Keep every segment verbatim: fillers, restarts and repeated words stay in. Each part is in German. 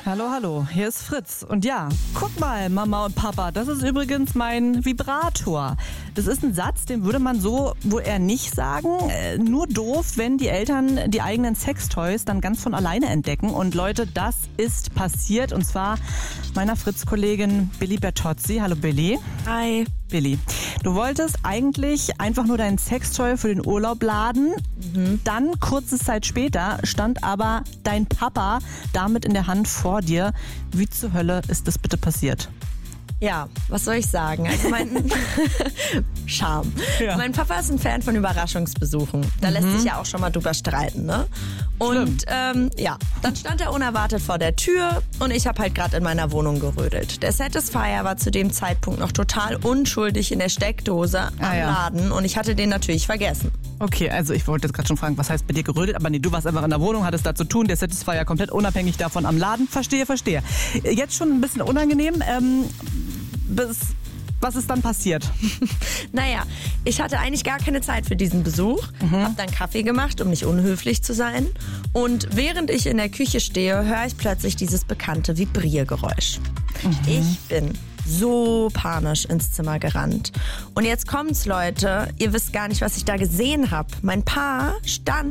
Hallo, hallo, hier ist Fritz. Und ja, guck mal, Mama und Papa, das ist übrigens mein Vibrator. Das ist ein Satz, den würde man so wohl eher nicht sagen. Äh, nur doof, wenn die Eltern die eigenen Sextoys dann ganz von alleine entdecken. Und Leute, das ist passiert. Und zwar meiner Fritz-Kollegin Billy Bertozzi. Hallo Billy. Hi. Billy, du wolltest eigentlich einfach nur dein Sextoy für den Urlaub laden. Mhm. Dann, kurze Zeit später, stand aber dein Papa damit in der Hand vor dir. Wie zur Hölle ist das bitte passiert? Ja, was soll ich sagen? Also mein Charme. Ja. Mein Papa ist ein Fan von Überraschungsbesuchen. Da mhm. lässt sich ja auch schon mal drüber streiten, ne? Und ähm, ja, dann stand er unerwartet vor der Tür und ich habe halt gerade in meiner Wohnung gerödelt. Der Satisfier war zu dem Zeitpunkt noch total unschuldig in der Steckdose am ah, ja. Laden und ich hatte den natürlich vergessen. Okay, also ich wollte jetzt gerade schon fragen, was heißt bei dir gerödelt? Aber nee, du warst einfach in der Wohnung, hattest da zu tun. Der Satisfier komplett unabhängig davon am Laden. Verstehe, verstehe. Jetzt schon ein bisschen unangenehm. Ähm, bis, was ist dann passiert? Naja, ich hatte eigentlich gar keine Zeit für diesen Besuch. Mhm. Hab dann Kaffee gemacht, um nicht unhöflich zu sein. Und während ich in der Küche stehe, höre ich plötzlich dieses bekannte Vibriergeräusch. Mhm. Ich bin so panisch ins Zimmer gerannt. Und jetzt kommt's, Leute. Ihr wisst gar nicht, was ich da gesehen habe. Mein Pa stand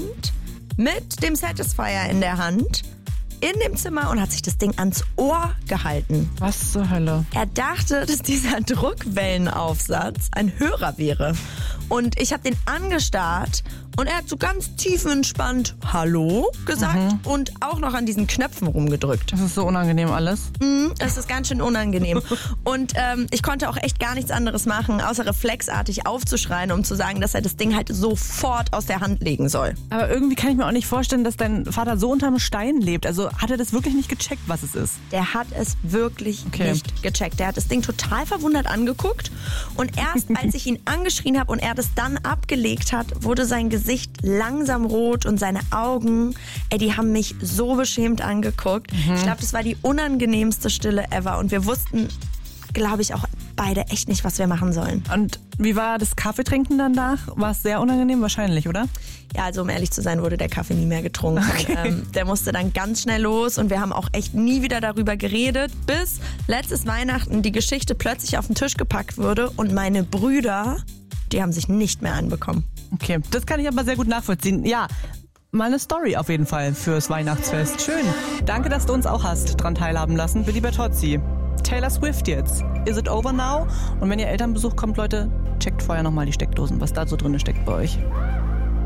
mit dem Satisfier in der Hand in dem Zimmer und hat sich das Ding ans Ohr gehalten. Was zur Hölle? Er dachte, dass dieser Druckwellenaufsatz ein Hörer wäre. Und ich habe den angestarrt und er hat so ganz tiefenentspannt Hallo gesagt mhm. und auch noch an diesen Knöpfen rumgedrückt. Das ist so unangenehm alles. Mhm, das ist ganz schön unangenehm. Und ähm, ich konnte auch echt gar nichts anderes machen, außer reflexartig aufzuschreien, um zu sagen, dass er das Ding halt sofort aus der Hand legen soll. Aber irgendwie kann ich mir auch nicht vorstellen, dass dein Vater so unterm Stein lebt. Also hat er das wirklich nicht gecheckt, was es ist? Der hat es wirklich okay. nicht gecheckt. Der hat das Ding total verwundert angeguckt und erst als ich ihn angeschrien habe und er das dann abgelegt hat, wurde sein Gesicht langsam rot und seine Augen, ey, die haben mich so beschämt angeguckt. Mhm. Ich glaube, das war die unangenehmste Stille ever und wir wussten, glaube ich, auch beide echt nicht, was wir machen sollen. Und wie war das Kaffeetrinken danach? War es sehr unangenehm? Wahrscheinlich, oder? Ja, also um ehrlich zu sein, wurde der Kaffee nie mehr getrunken. Okay. Ähm, der musste dann ganz schnell los und wir haben auch echt nie wieder darüber geredet, bis letztes Weihnachten die Geschichte plötzlich auf den Tisch gepackt wurde und meine Brüder, die haben sich nicht mehr anbekommen. Okay, das kann ich aber sehr gut nachvollziehen. Ja, mal eine Story auf jeden Fall fürs Weihnachtsfest. Schön. Danke, dass du uns auch hast dran teilhaben lassen. Billy Bertozzi. Taylor Swift jetzt. Is it over now? Und wenn ihr Elternbesuch kommt, Leute, checkt vorher nochmal die Steckdosen, was da so drin steckt bei euch.